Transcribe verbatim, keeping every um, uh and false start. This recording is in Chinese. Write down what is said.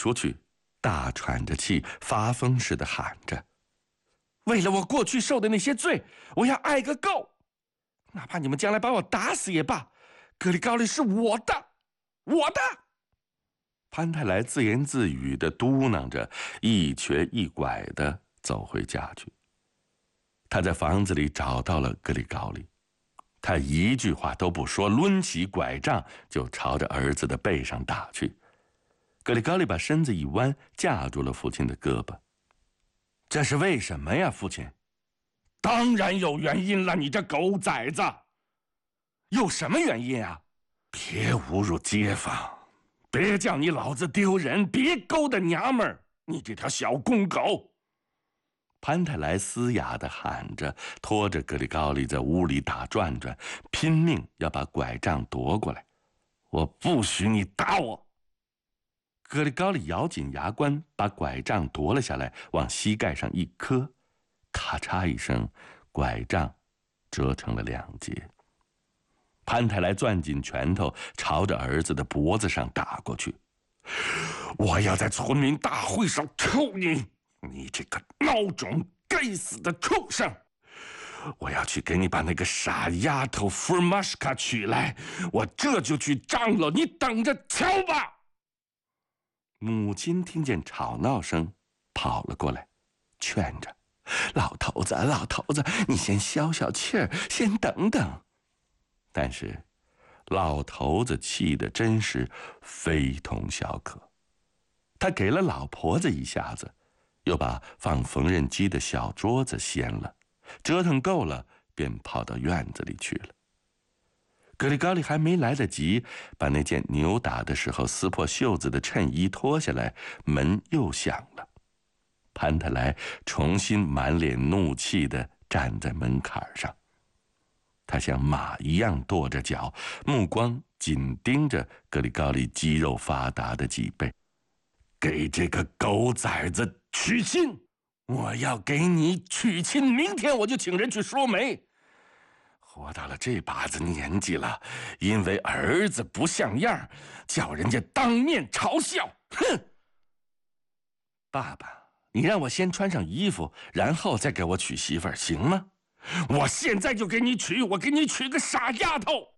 出去，大喘着气，发疯似的喊着：“为了我过去受的那些罪，我要爱个够！哪怕你们将来把我打死也罢，格里高利是我的，我的！”潘太来自言自语地嘟囔着，一瘸一拐地走回家去。他在房子里找到了格里高利，他一句话都不说，抡起拐杖就朝着儿子的背上打去。格里高利把身子一弯，架住了父亲的胳膊。“这是为什么呀，父亲？”“当然有原因了，你这狗崽子！”“有什么原因啊？”“别侮辱街坊，别叫你老子丢人，别勾搭娘们儿，你这条小公狗！”潘太来嘶哑地喊着，拖着格里高利在屋里打转转，拼命要把拐杖夺过来。“我不许你打我！”格里高利咬紧牙关，把拐杖夺了下来，往膝盖上一磕，咔嚓一声，拐杖折成了两截。潘太来攥紧拳头，朝着儿子的脖子上打过去。“我要在村民大会上抽你，你这个孬种，该死的畜生！我要去给你把那个傻丫头福尔玛什卡娶来，我这就去张罗，你等着瞧吧！”母亲听见吵闹声，跑了过来，劝着：“老头子，老头子，你先消消气儿，先等等。”但是，老头子气得真是非同小可。他给了老婆子一下子，又把放缝纫机的小桌子掀了，折腾够了，便跑到院子里去了。格里高利还没来得及把那件扭打的时候撕破袖子的衬衣脱下来，门又响了。潘特莱重新满脸怒气地站在门槛上，他像马一样跺着脚，目光紧盯着格里高利肌肉发达的脊背。“给这个狗崽子娶亲！我要给你娶亲，明天我就请人去说媒。活到了这把子年纪了，因为儿子不像样，叫人家当面嘲笑，哼！爸爸，你让我先穿上衣服，然后再给我娶媳妇儿，行吗？我现在就给你娶，我给你娶个傻丫头！”